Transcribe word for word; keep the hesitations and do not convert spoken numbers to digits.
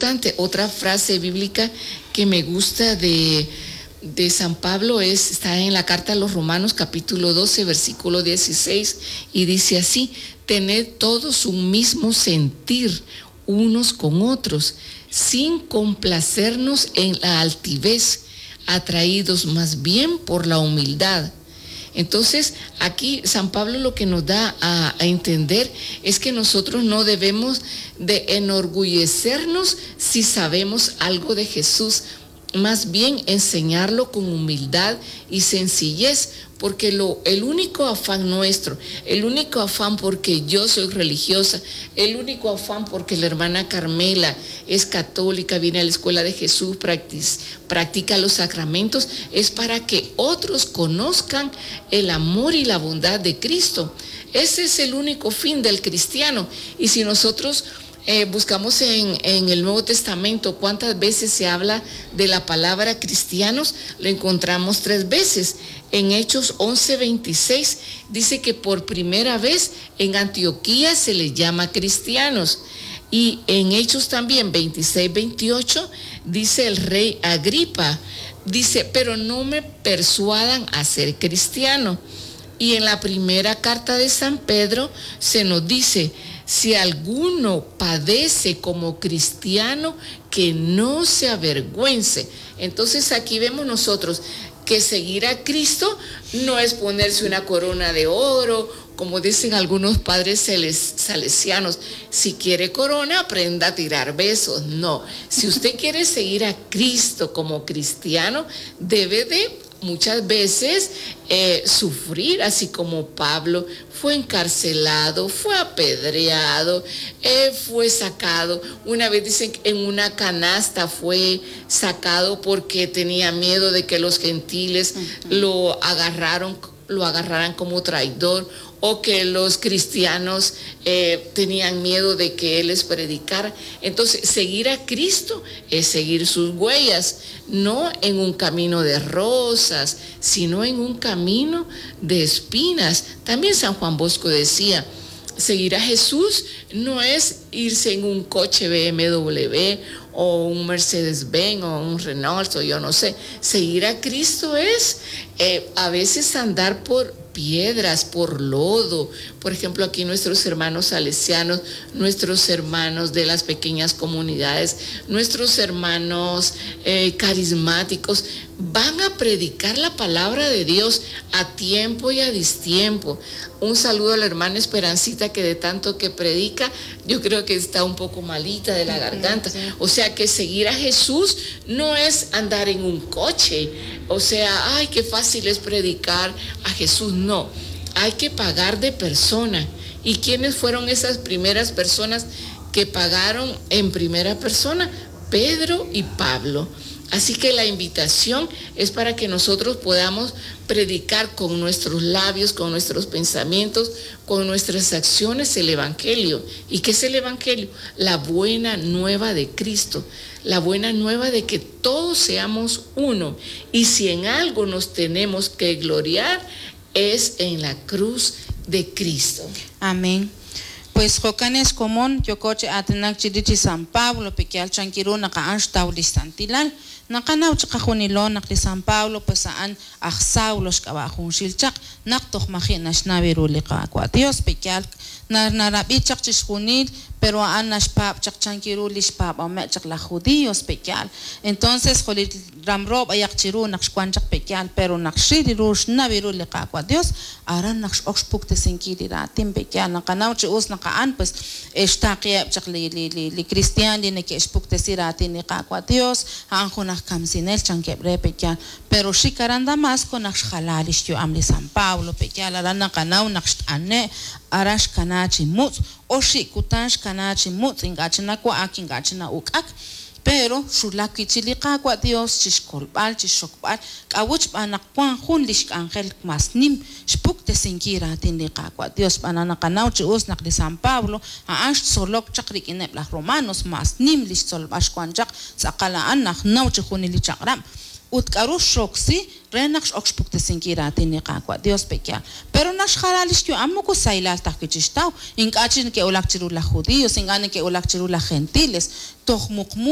importante. Otra frase bíblica que me gusta de, de San Pablo es, está en la carta a los Romanos capítulo doce, versículo dieciséis, y dice así: tened todos un mismo sentir unos con otros, sin complacernos en la altivez, atraídos más bien por la humildad. Entonces, aquí San Pablo lo que nos da a, a entender es que nosotros no debemos de enorgullecernos si sabemos algo de Jesús, más bien enseñarlo con humildad y sencillez, porque lo, el único afán nuestro, el único afán porque yo soy religiosa, el único afán porque la hermana Carmela es católica, viene a la escuela de Jesús, practica, practica los sacramentos, es para que otros conozcan el amor y la bondad de Cristo. Ese es el único fin del cristiano. Y si nosotros Eh, buscamos en, en el Nuevo Testamento cuántas veces se habla de la palabra cristianos, lo encontramos tres veces. En Hechos once veintiséis dice que por primera vez en Antioquía se les llama cristianos. Y en Hechos también veintiséis veintiocho dice el rey Agripa, dice, pero no me persuadan a ser cristiano. Y en la primera carta de San Pedro se nos dice, si alguno padece como cristiano, que no se avergüence. Entonces aquí vemos nosotros que seguir a Cristo no es ponerse una corona de oro, como dicen algunos padres salesianos, si quiere corona, aprenda a tirar besos. No, si usted quiere seguir a Cristo como cristiano, debe de muchas veces eh, sufrir, así como Pablo fue encarcelado, fue apedreado, eh, fue sacado. Una vez dicen que en una canasta fue sacado porque tenía miedo de que los gentiles uh-huh. lo agarraron, lo agarraran como traidor, o que los cristianos eh, tenían miedo de que él les predicara. Entonces, seguir a Cristo es seguir sus huellas, no en un camino de rosas, sino en un camino de espinas. También San Juan Bosco decía, seguir a Jesús no es irse en un coche B M W o un Mercedes-Benz o un Renault o yo no sé. Seguir a Cristo es eh, a veces andar por piedras, por lodo. Por ejemplo, aquí nuestros hermanos salesianos, nuestros hermanos de las pequeñas comunidades, nuestros hermanos eh, carismáticos, van a predicar la palabra de Dios a tiempo y a distiempo. Un saludo a la hermana Esperancita, que de tanto que predica, yo creo que está un poco malita de la garganta. O sea que seguir a Jesús no es andar en un coche, o sea, ay, qué fácil es predicar a Jesús. No, hay que pagar de persona. ¿Y quiénes fueron esas primeras personas que pagaron en primera persona? Pedro y Pablo. Así que la invitación es para que nosotros podamos predicar con nuestros labios, con nuestros pensamientos, con nuestras acciones el Evangelio. ¿Y qué es el Evangelio? La buena nueva de Cristo, la buena nueva de que todos seamos uno. Y si en algo nos tenemos que gloriar, es en la cruz de Cristo. Amén. Pues Jocanes común, yo coche atenak chidichi San Pablo, pequial chanquiru nakaansh taulistantilal. Nakanaw chakahunilo nakli San Pablo pues saan aksaulos kabahun shilchak naktoh mahinas navirulika kwa Dios pekial na narabichak chishunil pero anas pap chak chankirulish pap ame chak la judíos pekial. Entonces jolit ramrob ayak chiru nakshkwanchak pekial pero nakshirirush navirulika kwa Dios aran naksh okshpukte senkirira tim pekial nakanaw chus nakaan pues estaqiya chak li li li, li cristian li ne ke spukte siratin ni kwa Dios anjuna kamsinel chanquebre pekial pero shikaran Damasco nakshhalalish yo amli San Pablo pekial arana kanau nakshane arash kanachi mut o shikutansh kanachi mut ingachina kwa akingachina ukak pero shulaki chilika kwa Dios chishkolbal chishokbal kawuch banakwan hunlish angel masnim spukte sinkira tinlika kwa Dios banana kanau chus nakli San Pablo aash solok chakrik inep la Romanos masnim lish solbash kwanjak sakalaan nak nau chihunili chakram utkaru shoksi renaksh okshpukte sinkira tinlika kwa Dios pekia pero nash halalish yo amuko sailal takichistau inkachin ke ulakchiru la judíos ingane ke ulakchiru la gentiles tohmuk